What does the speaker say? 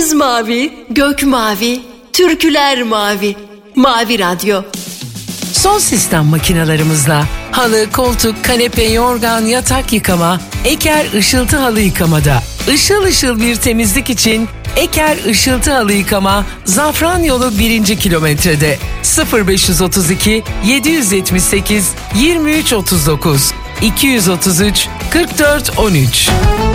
Deniz mavi, gök mavi, türküler mavi. Mavi Radyo. Son sistem makinalarımızla halı, koltuk, kanepe, yorgan, yatak yıkama, Eker Işıltı Halı Yıkamada. Işıl ışıl bir temizlik için Eker Işıltı Halı Yıkama, Zafranyolu 1. kilometrede. 0532 778 2339 233 44 13.